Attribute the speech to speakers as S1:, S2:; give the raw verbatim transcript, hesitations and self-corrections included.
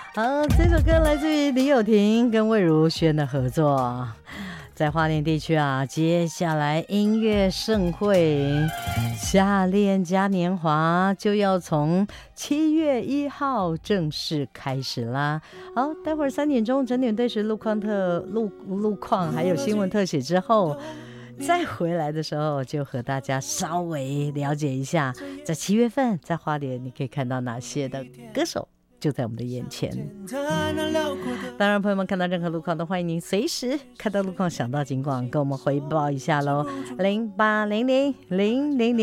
S1: 好，这首歌来自于李友廷跟魏如萱的合作。在花莲地区啊，接下来音乐盛会夏恋嘉年华就要从七月一号正式开始啦。好，待会儿三点钟整点对时路况特路路况还有新闻特写之后，再回来的时候就和大家稍微了解一下，在七月份在花莲你可以看到哪些的歌手就在我们的眼前。当然朋友们看到任何路况都欢迎您随时看到路况想到警广跟我们回报一下咯，零八零零零零零